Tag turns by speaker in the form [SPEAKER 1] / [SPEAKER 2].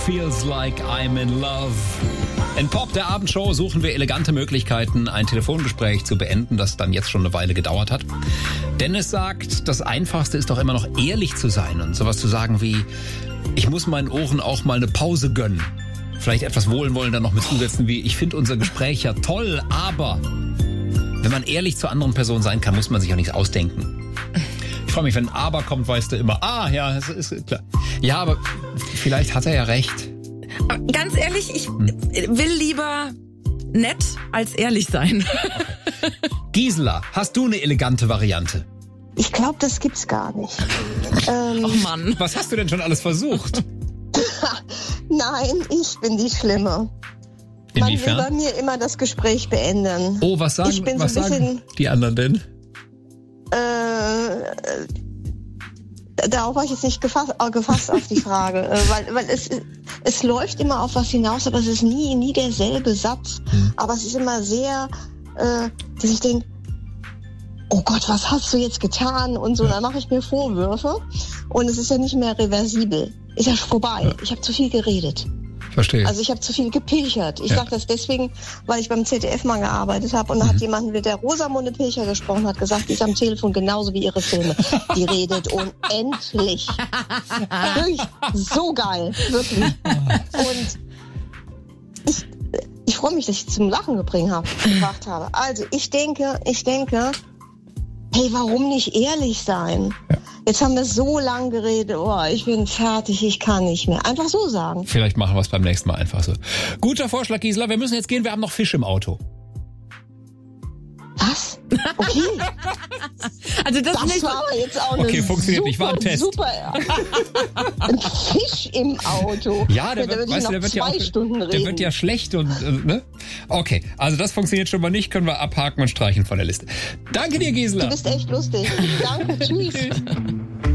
[SPEAKER 1] Feels like I'm in love. In Pop, der Abendshow, suchen wir elegante Möglichkeiten, ein Telefongespräch zu beenden, das dann jetzt schon eine Weile gedauert hat. Dennis sagt, das Einfachste ist doch immer noch ehrlich zu sein und sowas zu sagen wie, ich muss meinen Ohren auch mal eine Pause gönnen. Vielleicht etwas wohlwollender noch mit zusetzen wie, ich finde unser Gespräch ja toll, aber wenn man ehrlich zur anderen Person sein kann, muss man sich auch nichts ausdenken. Ich freue mich, wenn ein Aber kommt, weißt du immer, ja, das ist klar. Ja, aber vielleicht hat er ja recht.
[SPEAKER 2] Ganz ehrlich, ich will lieber nett als ehrlich sein.
[SPEAKER 1] Okay. Gisela, hast du eine elegante Variante?
[SPEAKER 3] Ich glaube, das gibt's gar nicht.
[SPEAKER 2] Oh Mann.
[SPEAKER 1] Was hast du denn schon alles versucht?
[SPEAKER 3] Nein, ich bin die Schlimme.
[SPEAKER 1] Inwiefern?
[SPEAKER 3] Man will bei mir immer das Gespräch beenden.
[SPEAKER 1] Oh, was sagen die anderen denn?
[SPEAKER 3] Darauf war ich jetzt nicht gefasst auf die Frage, weil es läuft immer auf was hinaus, aber es ist nie derselbe Satz. Aber es ist immer sehr, dass ich denke, oh Gott, was hast du jetzt getan? Und so, dann mache ich mir Vorwürfe und es ist ja nicht mehr reversibel. Ist ja vorbei. Ja. Ich habe zu viel geredet.
[SPEAKER 1] Verstehe.
[SPEAKER 3] Also ich habe zu viel gepilchert. Ich sage das deswegen, weil ich beim ZDF mal gearbeitet habe und da hat jemand mit der Rosamunde Pilcher gesprochen, hat gesagt, die ist am Telefon genauso wie ihre Filme. Die redet unendlich. Wirklich so geil, wirklich. Und ich freue mich, dass ich zum Lachen gebracht habe. Also ich denke, hey, warum nicht ehrlich sein? Ja. Jetzt haben wir so lang geredet, ich bin fertig, ich kann nicht mehr. Einfach so sagen.
[SPEAKER 1] Vielleicht machen wir es beim nächsten Mal einfach so. Guter Vorschlag, Gisela, wir müssen jetzt gehen, wir haben noch Fisch im Auto.
[SPEAKER 3] Was? Okay.
[SPEAKER 2] Also das
[SPEAKER 3] war aber jetzt auch
[SPEAKER 1] okay, funktioniert nicht, war ein Test.
[SPEAKER 3] Super, ja. Ein Fisch im Auto.
[SPEAKER 1] Ja, der wird ja schlecht und ne? Okay, also das funktioniert schon mal nicht, können wir abhaken und streichen von der Liste. Danke dir, Gisela.
[SPEAKER 3] Du bist echt lustig. Danke, tschüss.